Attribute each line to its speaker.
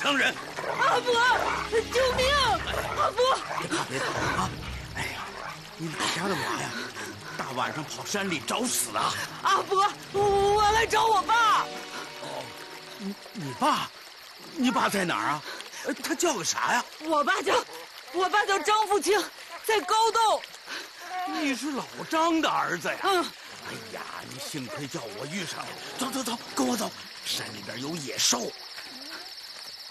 Speaker 1: 伤人。
Speaker 2: 阿伯，救命！阿伯，
Speaker 1: 别跑啊！哎呀，你哪家的娃呀？大晚上跑山里找死啊！
Speaker 2: 阿伯，我来找我爸。
Speaker 1: 哦，你爸？你爸在哪儿啊？他叫个啥呀？
Speaker 2: 我爸叫张富清，在高洞。
Speaker 1: 你是老张的儿子呀？
Speaker 2: 嗯。
Speaker 1: 哎呀，你幸亏叫我遇上了。走，跟我走。山里边有野兽，